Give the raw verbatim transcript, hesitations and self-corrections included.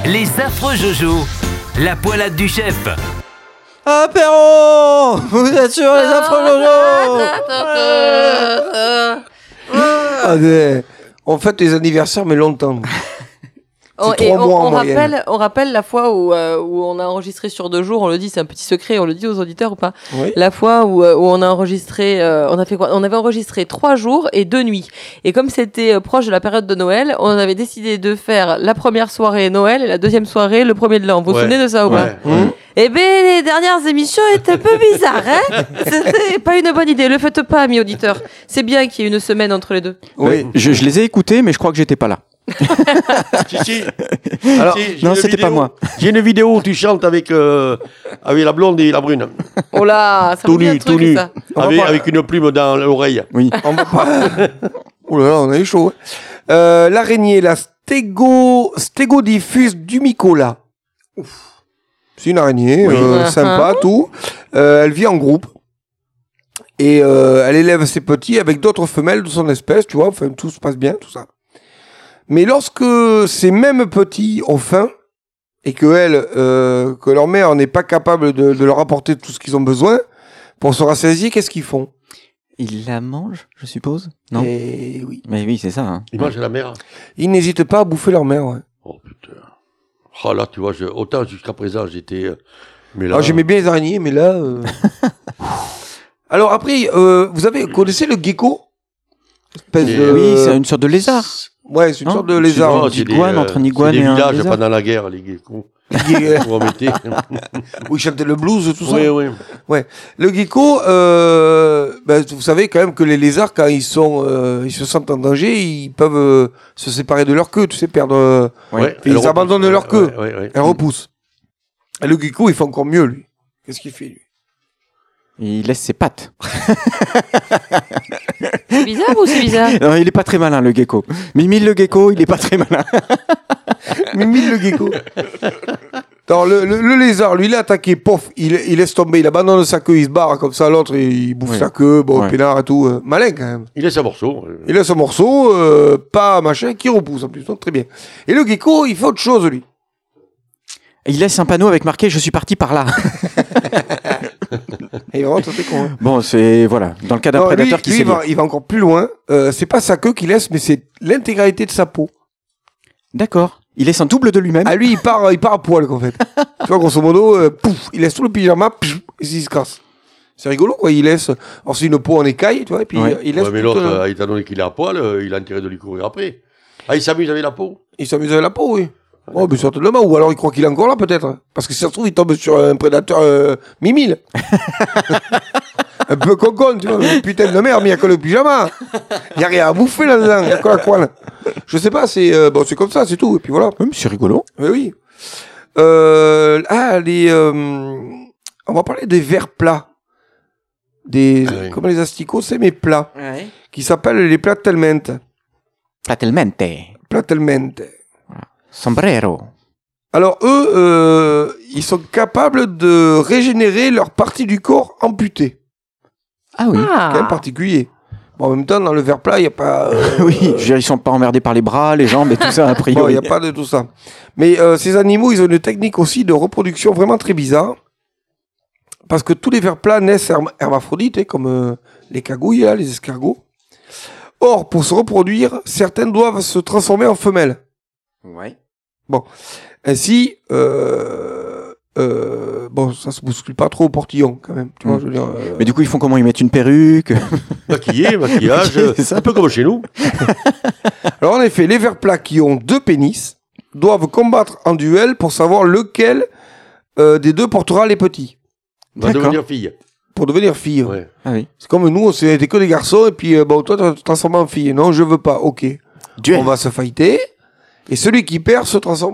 Les affreux Jojo, la poilade du chef. Apéro! Vous êtes sur les affreux Jojo! Allez, on fête les anniversaires, mais longtemps. On, C'est et trois on, mois en on moyenne. rappelle, on rappelle la fois où, euh, où on a enregistré sur deux jours, on le dit, c'est un petit secret, on le dit aux auditeurs ou pas? Oui. La fois où, euh, où on a enregistré, euh, on a fait quoi? On avait enregistré trois jours et deux nuits. Et comme c'était euh, proche de la période de Noël, on avait décidé de faire la première soirée Noël et la deuxième soirée le premier de l'an. Vous vous Ouais. souvenez de ça ou pas? Ouais, ouais. Eh ben, les dernières émissions étaient un peu bizarres, hein? C'était pas une bonne idée. Le faites pas, amis auditeurs. C'est bien qu'il y ait une semaine entre les deux. Oui. Je, je les ai écoutés, mais je crois que j'étais pas là. Si, si. Alors, Si, j'ai non, une c'était pas vidéo- moi. J'ai une vidéo où tu chantes avec, euh, avec la blonde et la brune. Oh là, ça Tout me dit un nu, truc, tout nu. ça. On va Avec, pas- avec une plume dans l'oreille. Oui. On va pas. Ouh là là, on a eu chaud. hein. Euh, L'araignée, la stégo... Stégodiphus dumicola. Ouf. C'est une araignée, Oui. euh, Uh-huh. sympa, tout. Euh, elle vit en groupe. Et euh, elle élève ses petits avec d'autres femelles de son espèce, tu vois. Enfin, tout se passe bien, tout ça. Mais lorsque ces mêmes petits ont faim, et que, elle, euh, que leur mère n'est pas capable de, de leur apporter tout ce qu'ils ont besoin, pour se rassasier, qu'est-ce qu'ils font? Il la mange, je suppose? Non? Et oui. Mais oui, c'est ça. Hein. Il mange la mère. Ils n'hésitent pas à bouffer leur mère, ouais. Oh putain. Oh là, tu vois, je, autant jusqu'à présent j'étais. euh, Mais là. Ah, j'aimais bien les araignées, mais là... euh, Alors après, euh, vous avez connaissez le gecko? Espèce Et de- Oui, c'est une sorte de lézard. Ouais, c'est une Non, sorte de C'est lézard. bon, une c'est iguane, des, euh, entre une iguane c'est des et un villages lézard. pendant la guerre, les geckos. Ge- Vous remettez. Où ils chantaient le blues, tout ça. Oui, oui. Le gecko, euh, ben, vous savez quand même que les lézards, quand ils sont, euh, ils se sentent en danger, ils peuvent euh, se séparer de leur queue, tu sais, perdre. euh, Ouais. Ouais, Ils elle repousse. abandonnent leur queue. Ouais, ouais, ouais. Elles repoussent. Et le gecko, il fait encore mieux, lui. Qu'est-ce qu'il fait, lui? Il laisse ses pattes. C'est bizarre ou c'est bizarre? Non, il est pas très malin, le gecko. Mimi le gecko, il est pas très malin. Mimile le gecko. Alors, le, le, le lézard, lui, il est attaqué, pof, il, il laisse tomber, il abandonne sa queue, il se barre comme ça, l'autre, il bouffe Ouais. sa queue, bon, Ouais. peinard et tout. euh, malin, quand même. Il laisse un morceau. euh. Il laisse un morceau, euh, pas machin, qui repousse en plus, donc très bien. Et le gecko, il fait autre chose, lui. Il laisse un panneau avec marqué « Je suis parti par là Et vraiment, ça fait con. hein. ». Bon, c'est... Voilà. Dans le cas d'un Non, lui, prédateur qui lui, sait il, lire. va, il va encore plus loin. Euh, c'est pas sa queue qu'il laisse, mais c'est l'intégralité de sa peau. D'accord. Il laisse un double de lui-même. Ah, lui, il part, il part à poil, en fait. Tu vois, grosso modo, euh, pouf, il laisse tout le pyjama, pff, et il se casse. C'est rigolo, quoi. Il laisse. Alors, c'est une peau en écaille, tu vois, et puis Ouais. euh, il laisse. Ouais, mais tout, l'autre, euh, euh, étant donné qu'il est à poil, euh, il a intérêt de lui courir après. Ah, il s'amuse avec la peau. Il s'amuse avec la peau, oui. Oh, mais certainement. Ou alors, il croit qu'il est encore là, peut-être. Parce que si ça se trouve, il tombe sur un prédateur euh, mimile. Un peu concon, tu vois. Mais putain de merde, mais il n'y a que le pyjama. Il n'y a rien à bouffer là-dedans. Il n'y a que la poêle. Je sais pas, c'est euh, bon, c'est comme ça, c'est tout. Et puis voilà. Hum, c'est rigolo. Oui, oui. Euh, ah, les. euh, on va parler des vers plats. Des. Ah oui. Comme les asticots, c'est mes plats. Ouais. Qui s'appellent les platelmente. Platelmente. Platelmente. Sombrero. Alors, eux, euh, ils sont capables de régénérer leur partie du corps amputée. Ah oui. Ah. Quand même particulier. Bon, en même temps, dans le ver plat, il n'y a pas. euh, Oui, je veux dire, ils sont pas emmerdés par les bras, les jambes et tout ça, a Bon, il priori. n'y a pas de tout ça. Mais euh, ces animaux, ils ont une technique aussi de reproduction vraiment très bizarre. Parce que tous les vers plats naissent herm- hermaphrodites, hein, comme euh, les cagouilles, là, les escargots. Or, pour se reproduire, certaines doivent se transformer en femelles. Ouais. Ainsi, euh, euh, bon, ça se bouscule pas trop au portillon, quand même. Tu vois, Mm. je veux dire, euh, Mais du coup, ils font comment? Ils mettent une perruque? Maquillé, maquillage. C'est ça. Un peu comme chez nous. Alors, en effet, les vers plats qui ont deux pénis doivent combattre en duel pour savoir lequel euh, des deux portera les petits. Va D'accord. devenir fille. Pour devenir fille. Ouais. Ah oui. C'est comme nous, on s'était que des garçons, et puis, euh, bon, toi, tu vas te transformer en fille. Non, je veux pas. Ok. Duel. On va se fighter, et celui qui perd se transforme